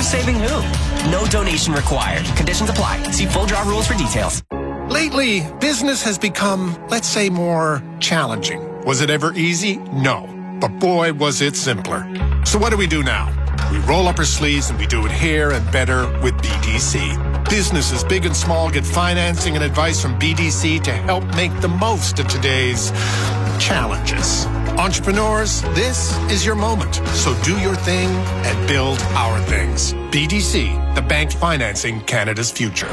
Who's saving who? No donation required. Conditions apply. See full draw rules for details. Lately, business has become, let's say, more challenging. Was it ever easy? No. But boy, was it simpler. So what do we do now? We roll up our sleeves and we do it here and better with BDC. Businesses big and small get financing and advice from BDC to help make the most of today's challenges. Entrepreneurs, this is your moment. So do your thing and build our things. BDC, the bank financing Canada's future.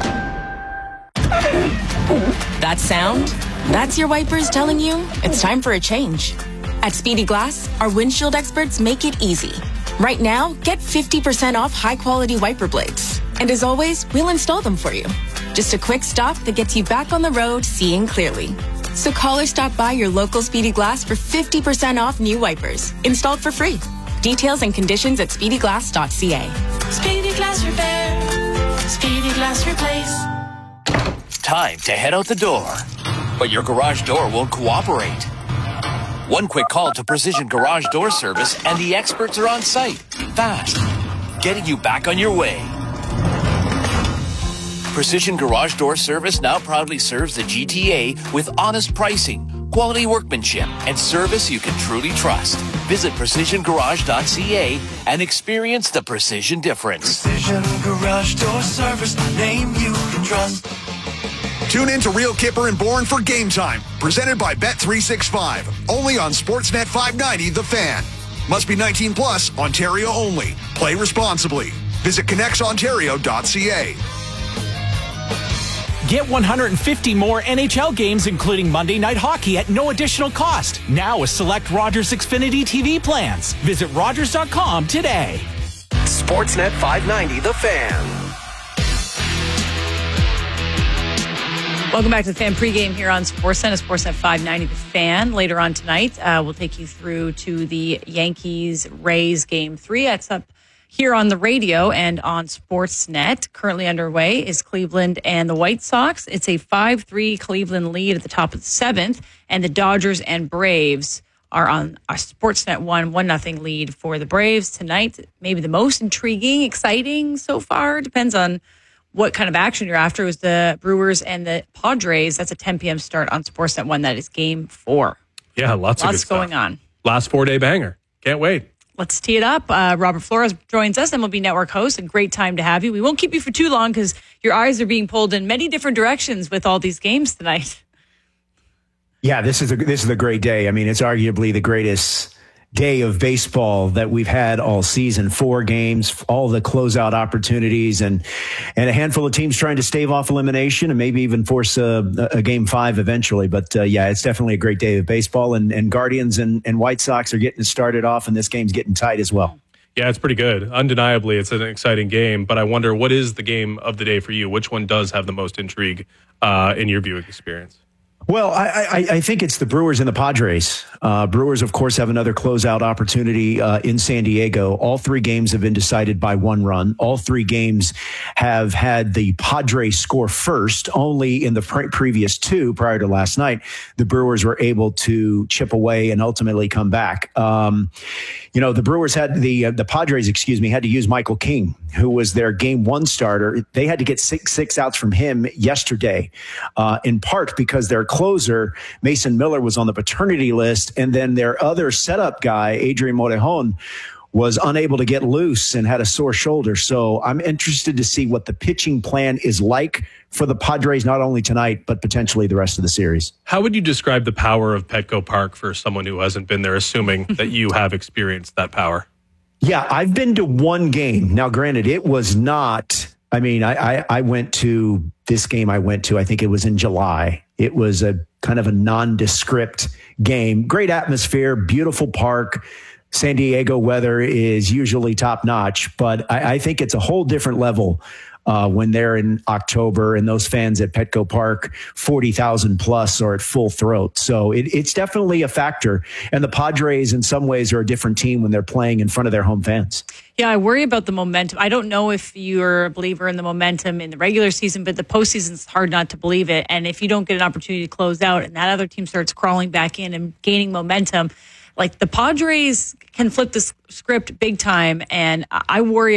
That sound? That's your wipers telling you it's time for a change. At Speedy Glass, our windshield experts make it easy. Right now, get 50% off high-quality wiper blades. And as always, we'll install them for you. Just a quick stop that gets you back on the road seeing clearly. So call or stop by your local Speedy Glass for 50% off new wipers. Installed for free. Details and conditions at speedyglass.ca. Speedy Glass Repair. Speedy Glass Replace. Time to head out the door. But your garage door won't cooperate. One quick call to Precision Garage Door Service and the experts are on site. Fast. Getting you back on your way. Precision Garage Door Service now proudly serves the GTA with honest pricing, quality workmanship, and service you can truly trust. Visit precisiongarage.ca and experience the precision difference. Precision Garage Door Service, name you can trust. Tune in to Real Kipper and Bourne for Game Time, presented by Bet365, only on Sportsnet 590 The Fan. Must be 19 plus, Ontario only. Play responsibly. Visit connectsontario.ca. Get 150 more NHL games, including Monday Night Hockey, at no additional cost. Now with select Rogers Xfinity TV plans. Visit Rogers.com today. Sportsnet 590 The Fan. Welcome back to the Fan pregame here on Sportsnet, Sportsnet 590 The Fan. Later on tonight, we'll take you through to the Yankees-Rays Game 3. That's up here on the radio and on Sportsnet. Currently underway is Cleveland and the White Sox. It's a 5-3 Cleveland lead at the top of the seventh, and the Dodgers and Braves are on our Sportsnet 1-0 lead for the Braves tonight. Maybe the most intriguing, exciting so far. Depends on what kind of action you're after. It was the Brewers and the Padres. That's a 10 p.m. start on Sportsnet 1. That is Game 4. Yeah, lots of good stuff going on. Last 4-day banger. Can't wait. Let's tee it up. Robert Flores joins us, MLB Network host. A great time to have you. We won't keep you for too long because your eyes are being pulled in many different directions with all these games tonight. Yeah, this is a great day. I mean, it's arguably the greatest day of baseball that we've had all season. 4 games, all the closeout opportunities, and a handful of teams trying to stave off elimination and maybe even force a Game 5 eventually. But yeah, it's definitely a great day of baseball, and Guardians and White Sox are getting started off, and this game's getting tight as well. Yeah, it's pretty good. Undeniably, it's an exciting game, but I wonder, what is the game of the day for you? Which one does have the most intrigue in your viewing experience? Well, I think it's the Brewers and the Padres. Brewers, of course, have another closeout opportunity in San Diego. All 3 games have been decided by 1 run. All 3 games have had the Padres score first. Only in the previous 2, prior to last night, the Brewers were able to chip away and ultimately come back. The Brewers had the Padres, had to use Michael King, who was their Game 1 starter. They had to get six outs from him yesterday, in part because their closer, Mason Miller, was on the paternity list, and then their other setup guy, Adrian Morejon, was unable to get loose and had a sore shoulder. So I'm interested to see what the pitching plan is like for the Padres, not only tonight, but potentially the rest of the series. How would you describe the power of Petco Park for someone who hasn't been there, assuming that you have experienced that power? Yeah, I've been to 1 game. Now, granted, it was not, I went to this game I think it was in July. It was a kind of a nondescript game. Great atmosphere, beautiful park. San Diego weather is usually top notch, but I think it's a whole different level when they're in October and those fans at Petco Park, 40,000 plus, are at full throat. So it's definitely a factor. And the Padres in some ways are a different team when they're playing in front of their home fans. Yeah, I worry about the momentum. I don't know if you're a believer in the momentum in the regular season, but the postseason is hard not to believe it. And if you don't get an opportunity to close out and that other team starts crawling back in and gaining momentum, like the Padres can flip the script big time. And I worry